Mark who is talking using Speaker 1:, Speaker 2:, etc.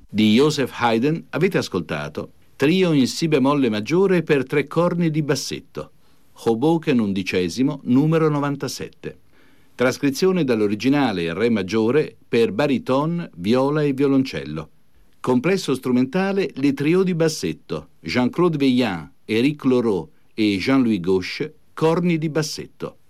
Speaker 1: Di Joseph Haydn avete ascoltato Trio in Si bemolle maggiore per 3 corni di bassetto, Hoboken 11, numero 97. Trascrizione dall'originale in Re maggiore per bariton, viola e violoncello. Complesso strumentale Le Trio di bassetto, Jean-Claude Veillant, Éric Loraux e Jean-Louis Gauche, corni di bassetto.